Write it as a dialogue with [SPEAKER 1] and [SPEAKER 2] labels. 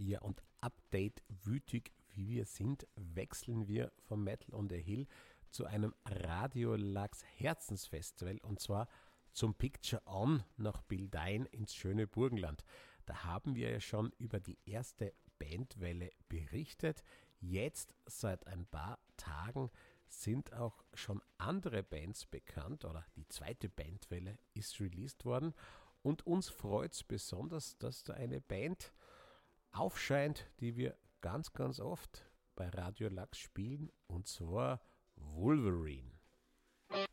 [SPEAKER 1] Ja, und update-wütig wie wir sind, wechseln wir vom Metal on the Hill zu einem Radio Lux Herzensfestival und zwar zum Picture On nach Bildein ins schöne Burgenland. Da haben wir ja schon über die erste Bandwelle berichtet. Jetzt, seit ein paar Tagen, sind auch schon andere Bands bekannt oder die zweite Bandwelle ist released worden. Und uns freut es besonders, dass da eine Band aufscheint, die wir ganz, ganz oft bei Radio Lux spielen, und zwar Wolverine.